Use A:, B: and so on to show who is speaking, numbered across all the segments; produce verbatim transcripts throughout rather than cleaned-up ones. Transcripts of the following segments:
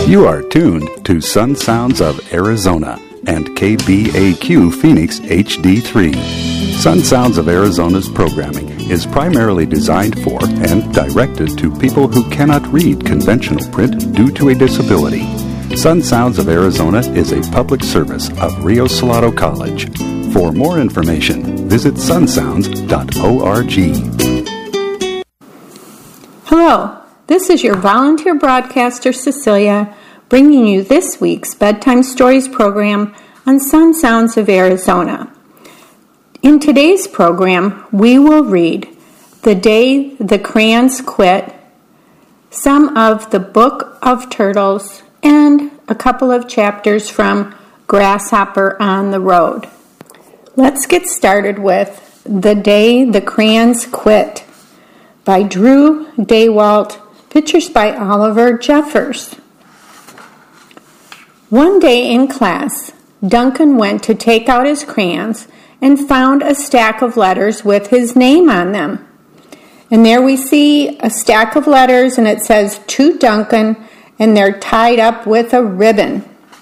A: You are tuned to Sun Sounds of Arizona and K B A Q Phoenix H D three. Sun Sounds of Arizona's programming is primarily designed for and directed to people who cannot read conventional print due to a disability. Sun Sounds of Arizona is a public service of Rio Salado College. For more information, visit sun sounds dot org.
B: Hello, this is your volunteer broadcaster, Cecilia, bringing you this week's Bedtime Stories program on Sun Sounds of Arizona. In today's program, we will read The Day the Crayons Quit, some of the Book of Turtles, and a couple of chapters from Grasshopper on the Road. Let's get started with The Day the Crayons Quit by Drew Daywalt, pictures by Oliver Jeffers. One day in class, Duncan went to take out his crayons and found a stack of letters with his name on them. And there we see a stack of letters, and it says, "To Duncan," and they're tied up with a ribbon.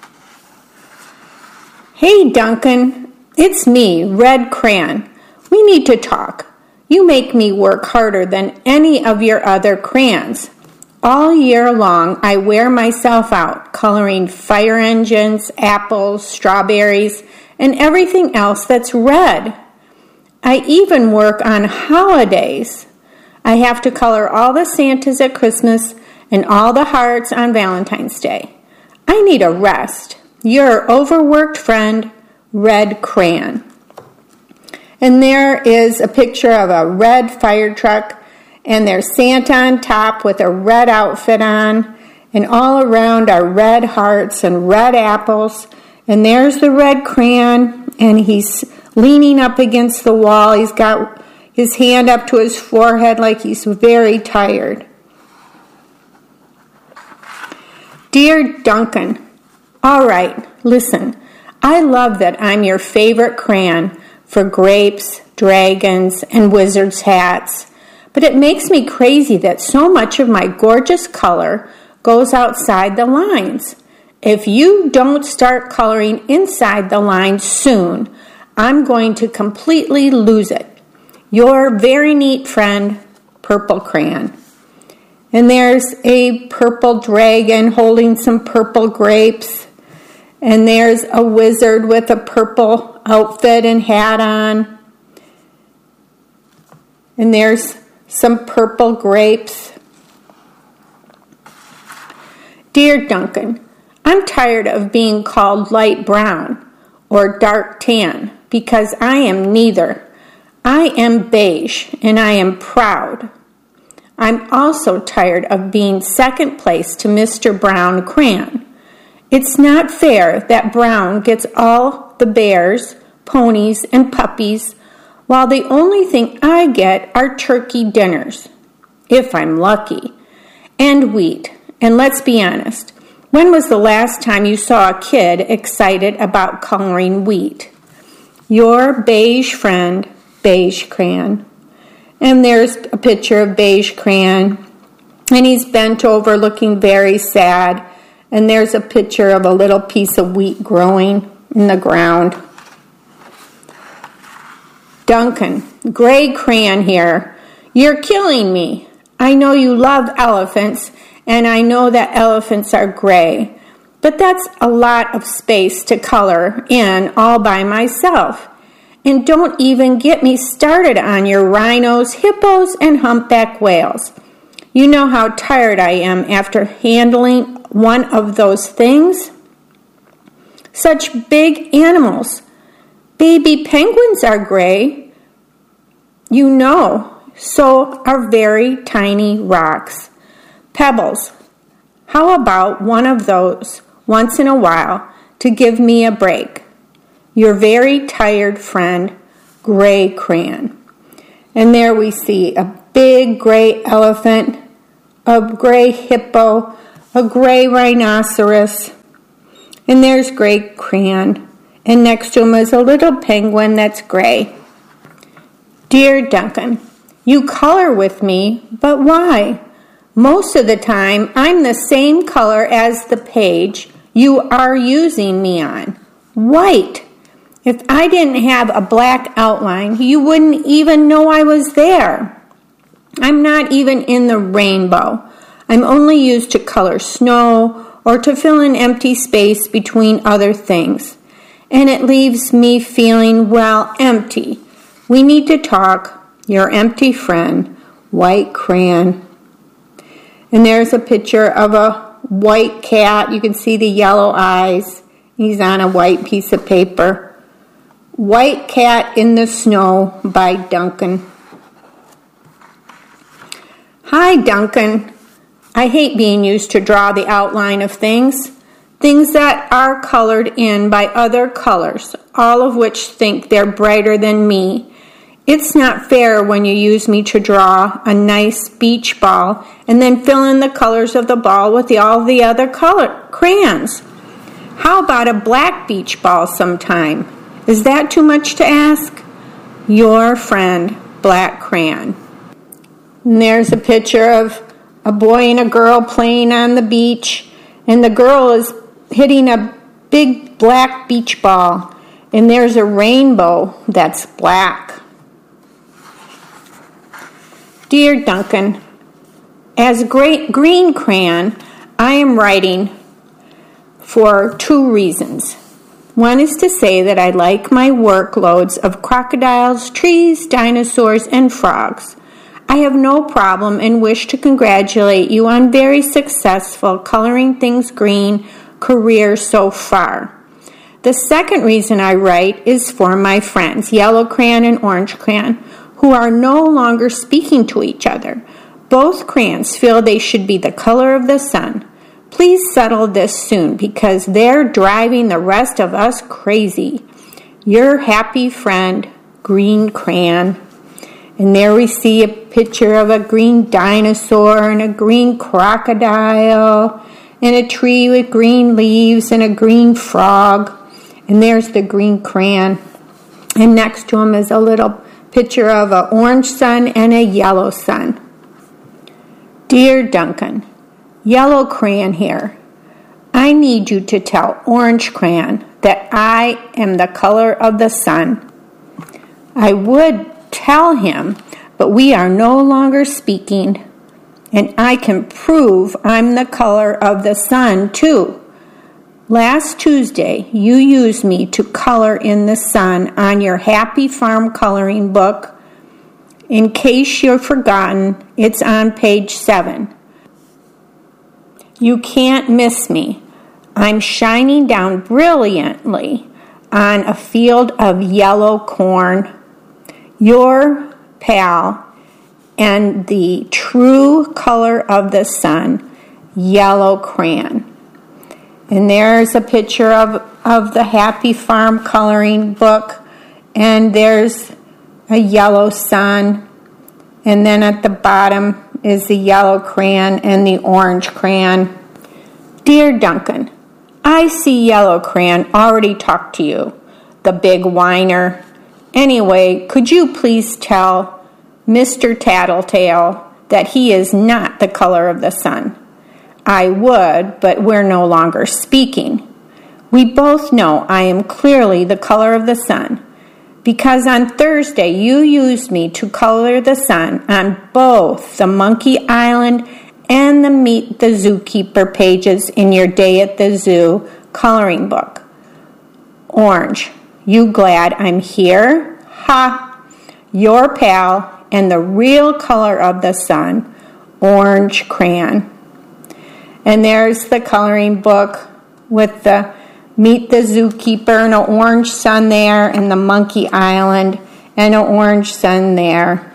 B: "Hey, Duncan, it's me, Red Crayon. We need to talk. You make me work harder than any of your other crayons. All year long, I wear myself out coloring fire engines, apples, strawberries, and everything else that's red. I even work on holidays. I have to color all the Santas at Christmas and all the hearts on Valentine's Day. I need a rest. Your overworked friend, Red Crayon." And there is a picture of a red fire truck, and there's Santa on top with a red outfit on, and all around are red hearts and red apples. And there's the Red Crayon, and he's leaning up against the wall. He's got his hand up to his forehead like he's very tired. "Dear Duncan, all right, listen. I love that I'm your favorite crayon for grapes, dragons, and wizards' hats. But it makes me crazy that so much of my gorgeous color goes outside the lines. If you don't start coloring inside the lines soon, I'm going to completely lose it. Your very neat friend, Purple Crayon." And there's a purple dragon holding some purple grapes. And there's a wizard with a purple outfit and hat on. And there's some purple grapes. "Dear Duncan, I'm tired of being called light brown or dark tan because I am neither. I am beige and I am proud. I'm also tired of being second place to Mister Brown Crayon. It's not fair that Brown gets all the bears, ponies, and puppies, while the only thing I get are turkey dinners, if I'm lucky, and wheat. And let's be honest, when was the last time you saw a kid excited about coloring wheat? Your beige friend, Beige Crayon." And there's a picture of Beige Crayon, and he's bent over looking very sad. And there's a picture of a little piece of wheat growing in the ground. "Duncan, Gray Crayon here. You're killing me. I know you love elephants, and I know that elephants are gray. But that's a lot of space to color in all by myself. And don't even get me started on your rhinos, hippos, and humpback whales. You know how tired I am after handling one of those things? Such big animals. Baby penguins are gray. You know, so are very tiny rocks. Pebbles. How about one of those once in a while to give me a break? Your very tired friend, Gray Crayon." And there we see a big gray elephant, a gray hippo, a gray rhinoceros, and there's Gray Crayon, and next to him is a little penguin that's gray. "Dear Duncan, you color with me, but why? Most of the time, I'm the same color as the page you are using me on. White. If I didn't have a black outline, you wouldn't even know I was there. I'm not even in the rainbow. I'm only used to color snow or to fill an empty space between other things. And it leaves me feeling, well, empty. We need to talk. Your empty friend, White Crayon. And there's a picture of a white cat. You can see the yellow eyes. He's on a white piece of paper. White Cat in the Snow by Duncan. Hi, Duncan. I hate being used to draw the outline of things. Things that are colored in by other colors, all of which think they're brighter than me. It's not fair when you use me to draw a nice beach ball and then fill in the colors of the ball with the, all the other color crayons. How about a black beach ball sometime? Is that too much to ask? Your friend, Black Crayon. And there's a picture of a boy and a girl playing on the beach, and the girl is hitting a big black beach ball, and there's a rainbow that's black. Dear Duncan, as great green crayon, I am writing for two reasons. One is to say that I like my workloads of crocodiles, trees, dinosaurs, and frogs. I have no problem and wish to congratulate you on very successful coloring things green career so far. The second reason I write is for my friends, Yellow Crayon and Orange Crayon, who are no longer speaking to each other. Both crayons feel they should be the color of the sun. Please settle this soon because they're driving the rest of us crazy. Your happy friend, Green Crayon. And there we see a picture of a green dinosaur and a green crocodile and a tree with green leaves and a green frog. And there's the green crayon. And next to him is a little picture of an orange sun and a yellow sun. Dear Duncan, Yellow Crayon here. I need you to tell Orange Crayon that I am the color of the sun. I would tell him, but we are no longer speaking, and I can prove I'm the color of the sun too. Last Tuesday, you used me to color in the sun on your Happy Farm coloring book. In case you've forgotten, it's on page seven. You can't miss me. I'm shining down brilliantly on a field of yellow corn. Your pal and the true color of the sun, Yellow Crayon. And there's a picture of, of the Happy Farm coloring book, and there's a yellow sun, and then at the bottom is the yellow crayon and the orange crayon. Dear Duncan, I see Yellow Crayon already talked to you, the big whiner. Anyway, could you please tell Mister Tattletale that he is not the color of the sun? I would, but we're no longer speaking. We both know I am clearly the color of the sun, because on Thursday you used me to color the sun on both the Monkey Island and the Meet the Zookeeper pages in your Day at the Zoo coloring book. Orange, you glad I'm here? Ha! Your pal and the real color of the sun, Orange Crayon. And there's the coloring book with the Meet the Zookeeper and an orange sun there, and the Monkey Island and an orange sun there.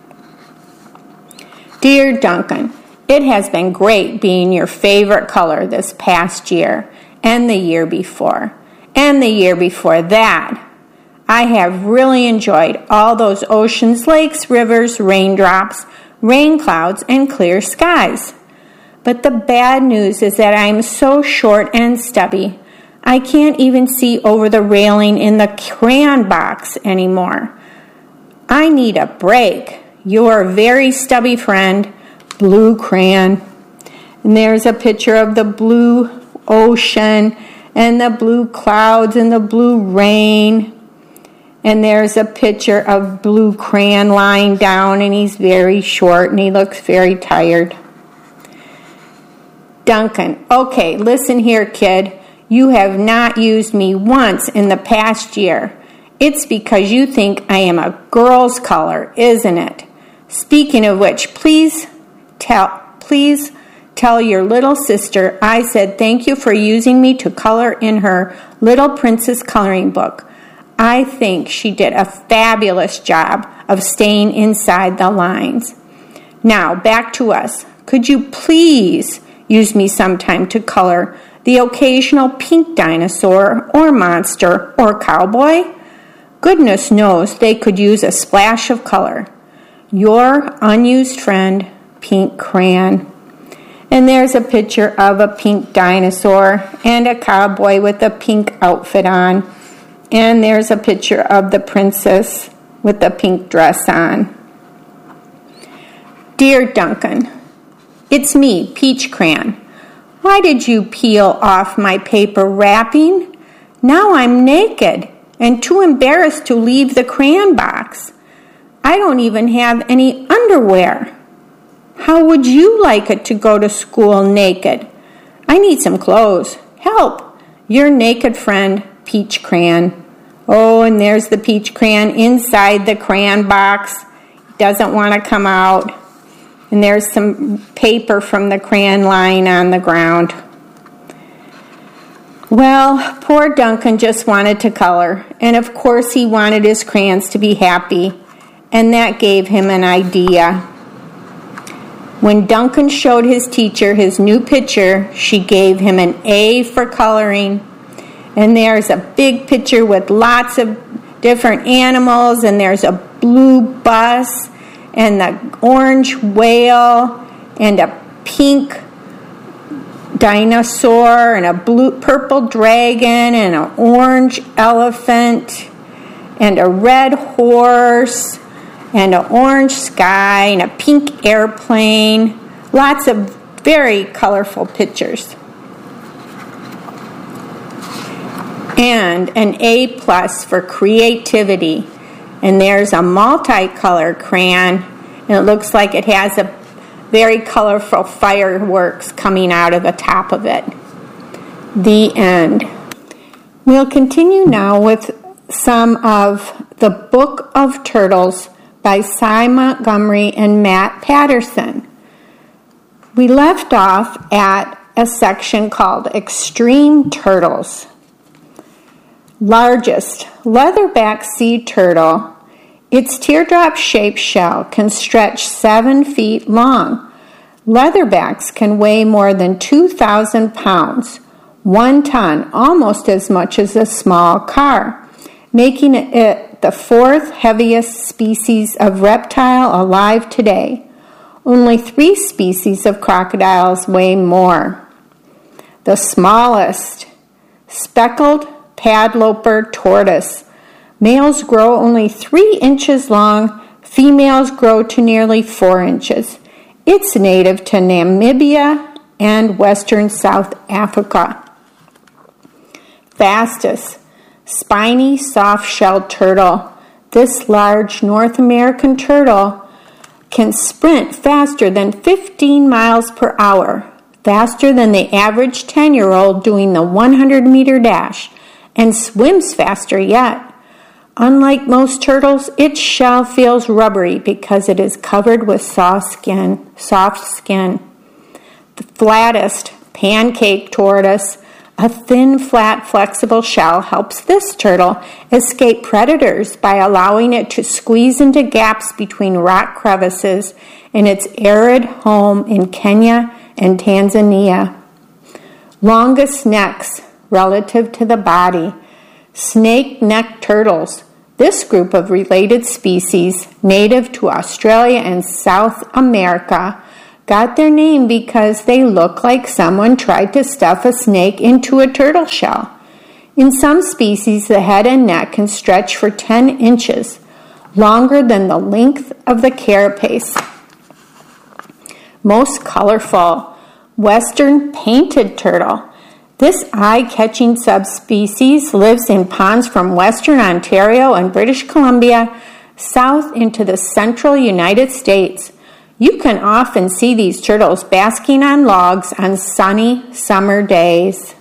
B: Dear Duncan, it has been great being your favorite color this past year, and the year before, and the year before that. I have really enjoyed all those oceans, lakes, rivers, raindrops, rain clouds, and clear skies. But the bad news is that I am so short and stubby, I can't even see over the railing in the crayon box anymore. I need a break. Your very stubby friend, blue crayon. And there's a picture of the blue ocean and the blue clouds and the blue rain. And there's a picture of blue crayon lying down, and he's very short and he looks very tired. Duncan, okay, listen here, kid. You have not used me once in the past year. It's because you think I am a girl's color, isn't it? Speaking of which, please tell, please tell your little sister I said thank you for using me to color in her Little Princess coloring book. I think she did a fabulous job of staying inside the lines. Now, back to us. Could you please use me sometime to color the occasional pink dinosaur or monster or cowboy? Goodness knows they could use a splash of color. Your unused friend, Pink Crayon. And there's a picture of a pink dinosaur and a cowboy with a pink outfit on. And there's a picture of the princess with the pink dress on. Dear Duncan, it's me, Peach Crayon. Why did you peel off my paper wrapping? Now I'm naked and too embarrassed to leave the crayon box. I don't even have any underwear. How would you like it to go to school naked? I need some clothes. Help! Your naked friend, Peach Crayon. Oh, and there's the Peach Crayon inside the crayon box. He doesn't want to come out. And there's some paper from the crayon lying on the ground. Well, poor Duncan just wanted to color, and of course he wanted his crayons to be happy, and that gave him an idea. When Duncan showed his teacher his new picture, she gave him an A for coloring, and there's a big picture with lots of different animals, and there's a blue bus, and the orange whale, and a pink dinosaur, and a blue purple dragon, and an orange elephant, and a red horse, and an orange sky, and a pink airplane. Lots of very colorful pictures. And an A plus for creativity. And there's a multicolor crayon, and it looks like it has a very colorful fireworks coming out of the top of it. The end. We'll continue now with some of The Book of Turtles by Cy Montgomery and Matt Patterson. We left off at a section called Extreme Turtles. Largest leatherback sea turtle. Its teardrop-shaped shell can stretch seven feet long. Leatherbacks can weigh more than two thousand pounds, one ton, almost as much as a small car, making it the fourth heaviest species of reptile alive today. Only three species of crocodiles weigh more. The smallest, speckled padloper tortoise. Males grow only three inches long. Females grow to nearly four inches. It's native to Namibia and western South Africa. Fastest, spiny soft-shelled turtle. This large North American turtle can sprint faster than fifteen miles per hour, faster than the average ten-year-old doing the one hundred meter dash, and swims faster yet. Unlike most turtles, its shell feels rubbery because it is covered with soft skin. Soft skin. The flattest, pancake tortoise. A thin, flat, flexible shell helps this turtle escape predators by allowing it to squeeze into gaps between rock crevices in its arid home in Kenya and Tanzania. Longest necks relative to the body. Snake-necked turtles. This group of related species, native to Australia and South America, got their name because they look like someone tried to stuff a snake into a turtle shell. In some species, the head and neck can stretch for ten inches, longer than the length of the carapace. most colorful, western painted turtle. This eye-catching subspecies lives in ponds from western Ontario and British Columbia south into the central United States. You can often see these turtles basking on logs on sunny summer days.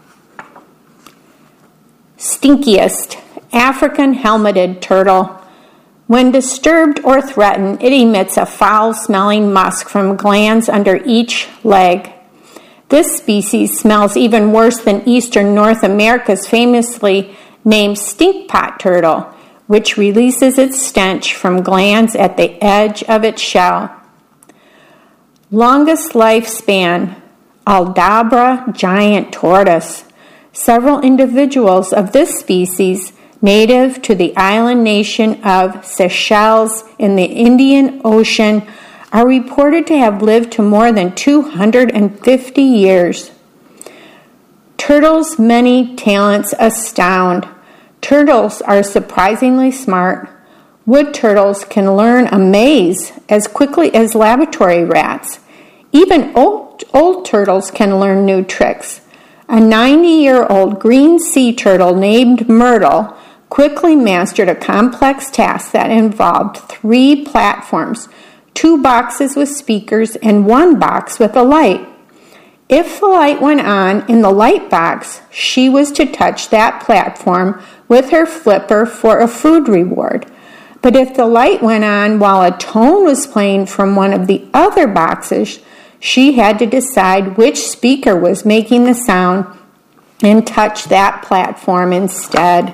B: Stinkiest, African helmeted turtle. When disturbed or threatened, it emits a foul-smelling musk from glands under each leg. This species smells even worse than eastern North America's famously named stinkpot turtle, which releases its stench from glands at the edge of its shell. Longest lifespan, Aldabra giant tortoise. Several individuals of this species, native to the island nation of Seychelles in the Indian Ocean, are reported to have lived to more than two hundred fifty years. Turtles' many talents astound. Turtles are surprisingly smart. Wood turtles can learn a maze as quickly as laboratory rats. Even old, old turtles can learn new tricks. A ninety-year-old green sea turtle named Myrtle quickly mastered a complex task that involved three platforms, two boxes with speakers, and one box with a light. If the light went on in the light box, she was to touch that platform with her flipper for a food reward. But if the light went on while a tone was playing from one of the other boxes, she had to decide which speaker was making the sound and touch that platform instead.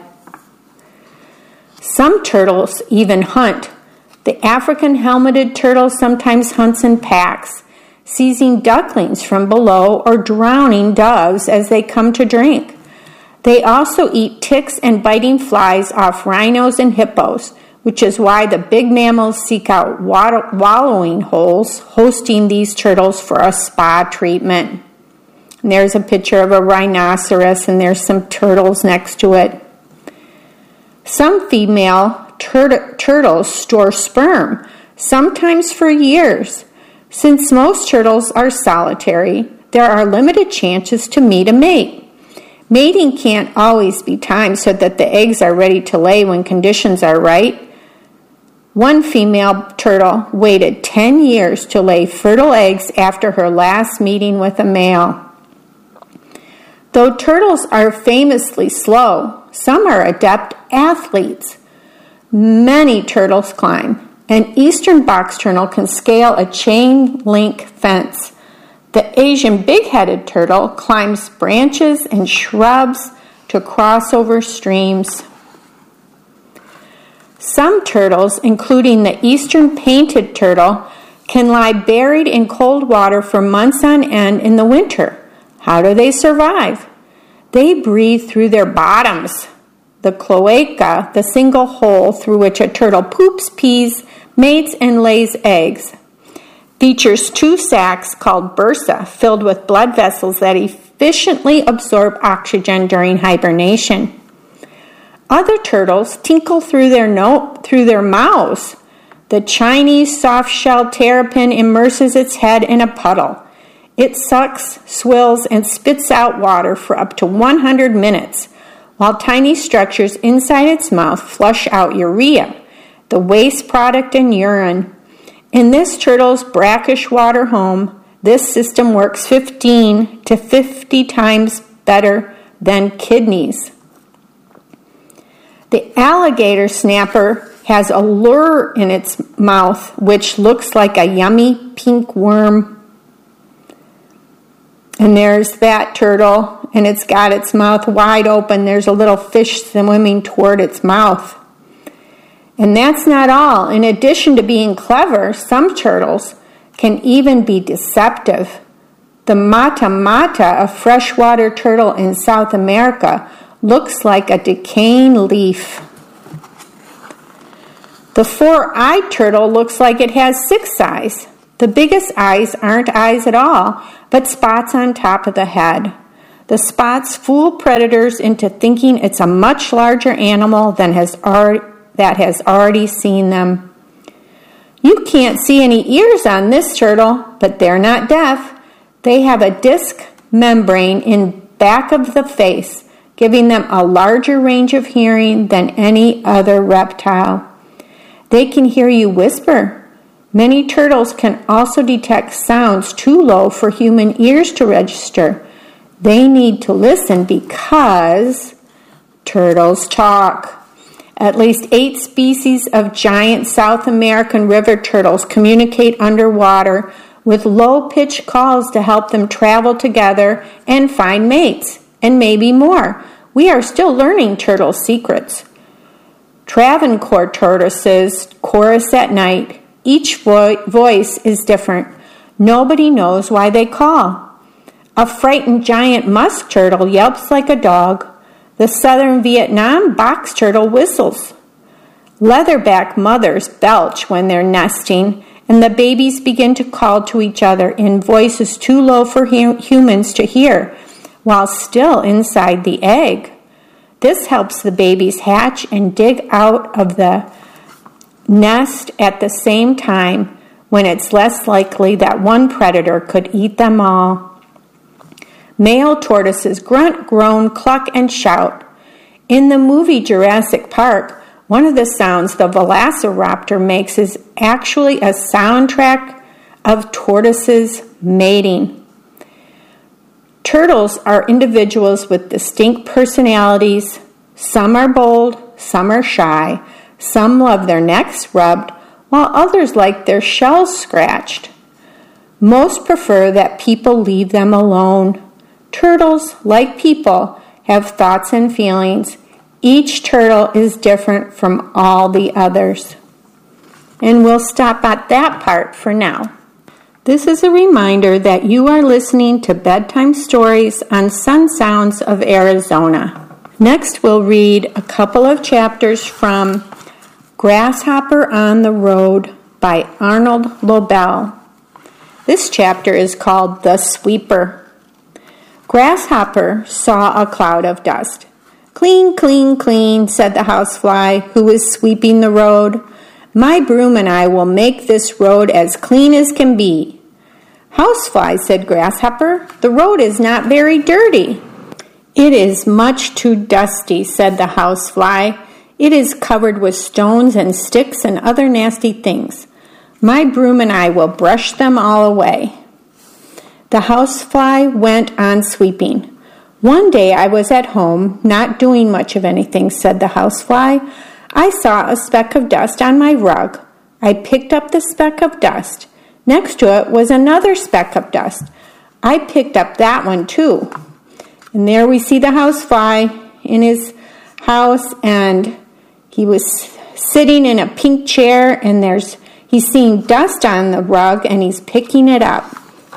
B: Some turtles even hunt. The African helmeted turtle sometimes hunts in packs, seizing ducklings from below or drowning doves as they come to drink. They also eat ticks and biting flies off rhinos and hippos, which is why the big mammals seek out water, wallowing holes, hosting these turtles for a spa treatment. And there's a picture of a rhinoceros, and there's some turtles next to it. Some female tur- turtles store sperm, sometimes for years. Since most turtles are solitary, there are limited chances to meet a mate. Mating can't always be timed so that the eggs are ready to lay when conditions are right. One female turtle waited ten years to lay fertile eggs after her last meeting with a male. Though turtles are famously slow, some are adept athletes. Many turtles climb. An eastern box turtle can scale a chain link fence. The Asian big-headed turtle climbs branches and shrubs to cross over streams. Some turtles, including the eastern painted turtle, can lie buried in cold water for months on end in the winter. How do they survive? They breathe through their bottoms. The cloaca, the single hole through which a turtle poops, pees, mates, and lays eggs, features two sacs called bursa filled with blood vessels that efficiently absorb oxygen during hibernation. Other turtles tinkle through their no- through their mouths. The Chinese soft-shelled terrapin immerses its head in a puddle. It sucks, swills, and spits out water for up to one hundred minutes, while tiny structures inside its mouth flush out urea, the waste product in urine. In this turtle's brackish water home, this system works fifteen to fifty times better than kidneys. The alligator snapper has a lure in its mouth which looks like a yummy pink worm. And there's that turtle, and it's got its mouth wide open. There's a little fish swimming toward its mouth. And that's not all. In addition to being clever, some turtles can even be deceptive. The mata mata, a freshwater turtle in South America, looks like a decaying leaf. The four-eyed turtle looks like it has six eyes. The biggest eyes aren't eyes at all, but spots on top of the head. The spots fool predators into thinking it's a much larger animal than has already, that has already seen them. You can't see any ears on this turtle, but they're not deaf. They have a disc membrane in back of the face, giving them a larger range of hearing than any other reptile. They can hear you whisper. Many turtles can also detect sounds too low for human ears to register. They need to listen because turtles talk. At least eight species of giant South American river turtles communicate underwater with low-pitched calls to help them travel together and find mates, and maybe more. We are still learning turtle secrets. Travancore tortoises chorus at night. Each vo- voice is different. Nobody knows why they call. A frightened giant musk turtle yelps like a dog. The southern Vietnam box turtle whistles. Leatherback mothers belch when they're nesting, and the babies begin to call to each other in voices too low for hum- humans to hear, while still inside the egg. This helps the babies hatch and dig out of the nest at the same time, when it's less likely that one predator could eat them all. Male tortoises grunt, groan, cluck, and shout. In the movie Jurassic Park, one of the sounds the velociraptor makes is actually a soundtrack of tortoises mating. Turtles are individuals with distinct personalities. Some are bold, some are shy. Some love their necks rubbed, while others like their shells scratched. Most prefer that people leave them alone. Turtles, like people, have thoughts and feelings. Each turtle is different from all the others. And we'll stop at that part for now. This is a reminder that you are listening to Bedtime Stories on Sun Sounds of Arizona. Next, we'll read a couple of chapters from Grasshopper on the Road by Arnold Lobel. This chapter is called The Sweeper. Grasshopper saw a cloud of dust. Clean, clean, clean, said the housefly, who was sweeping the road. My broom and I will make this road as clean as can be. Housefly, said Grasshopper, the road is not very dirty. It is much too dusty, said the housefly. It is covered with stones and sticks and other nasty things. My broom and I will brush them all away. The housefly went on sweeping. One day I was at home, not doing much of anything, said the housefly. I saw a speck of dust on my rug. I picked up the speck of dust. Next to it was another speck of dust. I picked up that one too. And there we see the housefly in his house, and he was sitting in a pink chair, and there's he's seeing dust on the rug, and he's picking it up.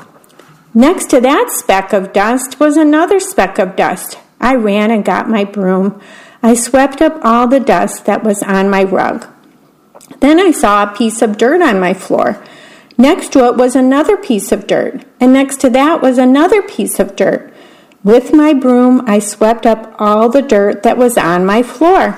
B: Next to that speck of dust was another speck of dust. I ran and got my broom. I swept up all the dust that was on my rug. Then I saw a piece of dirt on my floor. Next to it was another piece of dirt, and next to that was another piece of dirt. With my broom, I swept up all the dirt that was on my floor.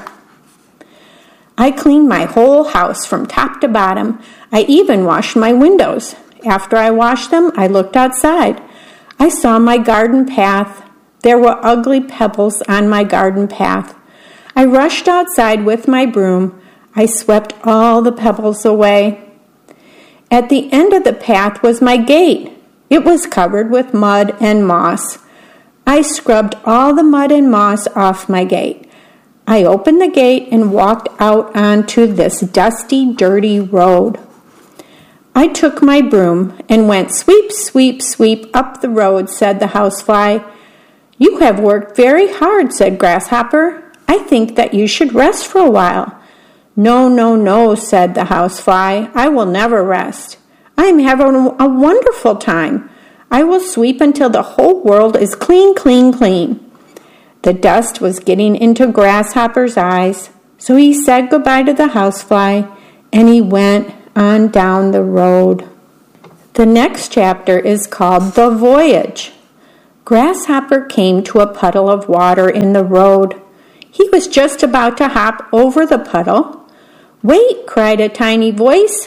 B: I cleaned my whole house from top to bottom. I even washed my windows. After I washed them, I looked outside. I saw my garden path. There were ugly pebbles on my garden path. I rushed outside with my broom. I swept all the pebbles away. At the end of the path was my gate. It was covered with mud and moss. I scrubbed all the mud and moss off my gate. I opened the gate and walked out onto this dusty, dirty road. I took my broom and went sweep, sweep, sweep up the road, said the housefly. You have worked very hard, said Grasshopper. I think that you should rest for a while. No, no, no, said the housefly. I will never rest. I am having a wonderful time. I will sweep until the whole world is clean, clean, clean. The dust was getting into Grasshopper's eyes, so he said goodbye to the housefly, and he went on down the road. The next chapter is called The Voyage. Grasshopper came to a puddle of water in the road. He was just about to hop over the puddle. Wait, cried a tiny voice.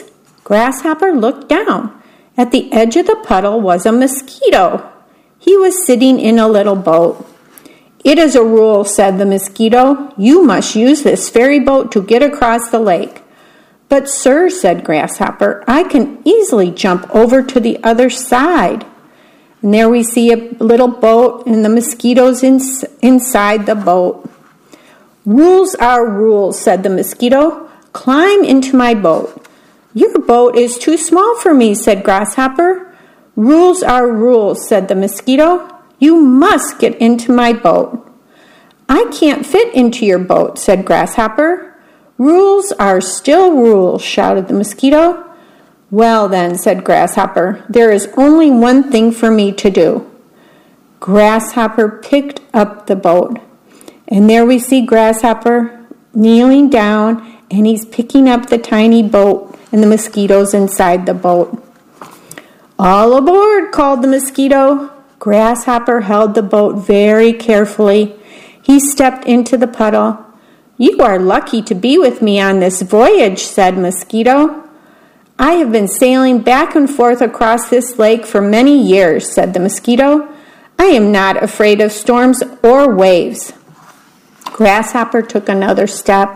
B: Grasshopper looked down. At the edge of the puddle was a mosquito. He was sitting in a little boat. "It is a rule," said the mosquito. "You must use this ferry boat to get across the lake." "But, sir," said Grasshopper, "I can easily jump over to the other side." And there we see a little boat and the mosquitoes in, inside the boat. "Rules are rules," said the mosquito. "Climb into my boat." "Your boat is too small for me," said Grasshopper. "Rules are rules," said the mosquito. "You must get into my boat." "I can't fit into your boat," said Grasshopper. "Rules are still rules," shouted the mosquito. "Well then," said Grasshopper, "there is only one thing for me to do." Grasshopper picked up the boat. And there we see Grasshopper kneeling down, and he's picking up the tiny boat and the mosquitoes inside the boat. "All aboard," called the mosquito. Grasshopper held the boat very carefully. He stepped into the puddle. "You are lucky to be with me on this voyage," said Mosquito. "I have been sailing back and forth across this lake for many years," said the mosquito. "I am not afraid of storms or waves." Grasshopper took another step.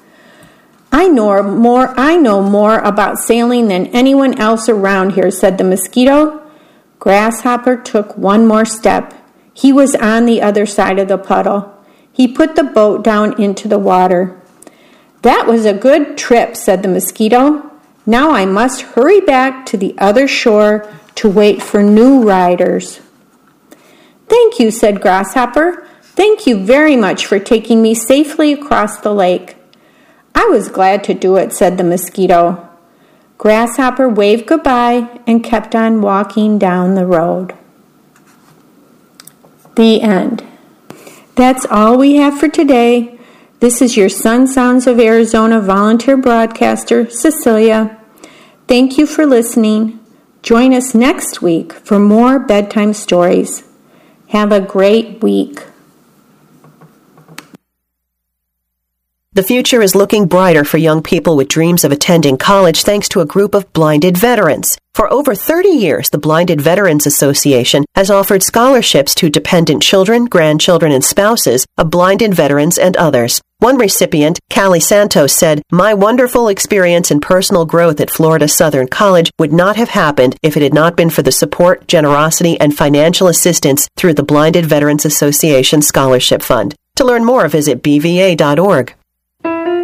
B: I know more I know more about sailing than anyone else around here," said the mosquito. Grasshopper took one more step. He was on the other side of the puddle. He put the boat down into the water. "That was a good trip," said the mosquito. "Now I must hurry back to the other shore to wait for new riders." "Thank you," said Grasshopper. "Thank you very much for taking me safely across the lake." "I was glad to do it," said the mosquito. Grasshopper waved goodbye and kept on walking down the road. The end. That's all we have for today. This is your Sun Sounds of Arizona volunteer broadcaster, Cecilia. Thank you for listening. Join us next week for more bedtime stories. Have a great week.
C: The future is looking brighter for young people with dreams of attending college thanks to a group of blinded veterans. For over thirty years, the Blinded Veterans Association has offered scholarships to dependent children, grandchildren, and spouses of blinded veterans and others. One recipient, Callie Santos, said, "My wonderful experience and personal growth at Florida Southern College would not have happened if it had not been for the support, generosity, and financial assistance through the Blinded Veterans Association Scholarship Fund." To learn more, visit b v a dot org.